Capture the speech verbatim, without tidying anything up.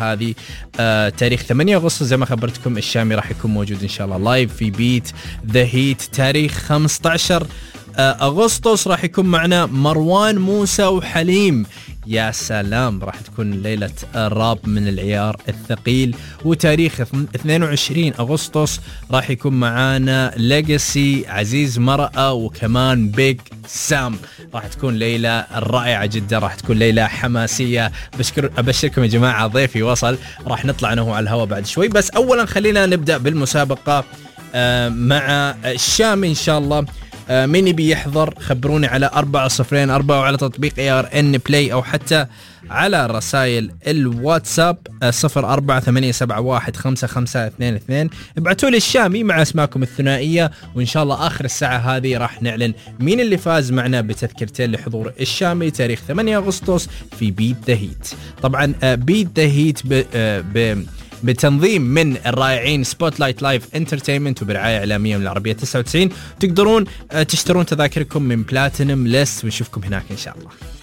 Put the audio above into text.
هذه. آه تاريخ ثمانية أغسطس زي ما خبرتكم الشامي راح يكون موجود إن شاء الله لايف في بيت ذا هيت. تاريخ خمسة عشر أغسطس راح يكون معنا مروان موسى وحليم. يا سلام، راح تكون ليلة راب من العيار الثقيل. وتاريخ اثنين وعشرين أغسطس راح يكون معانا ليجاسي، عزيز مرأة، وكمان بيج سام. راح تكون ليلة رائعة جدا، راح تكون ليلة حماسية. بشكر أبشركم يا جماعة، ضيفي وصل، راح نطلع أنا هو على الهواء بعد شوي. بس أولا خلينا نبدأ بالمسابقة مع الشامي إن شاء الله. مين يبي يحضر خبروني على أربعة صفرين أربعة وعلى تطبيق إيه آر إن بلاي، أو حتى على رسائل الواتساب صفر أربعة ثمانية سبعة واحد خمسة خمسة اثنين اثنين. ابعتوا لي الشامي مع اسماءكم الثنائية، وإن شاء الله آخر الساعة هذه راح نعلن مين اللي فاز معنا بتذكرتين لحضور الشامي تاريخ ثمانية أغسطس في بيت ذا هيت. طبعا بيت ذا هيت ب, ب بتنظيم من الرائعين سبوتلايت لايف انترتينمنت وبرعاية إعلامية من العربية تسعة وتسعين. تقدرون تشترون تذاكركم من بلاتينم ليست، ونشوفكم هناك إن شاء الله.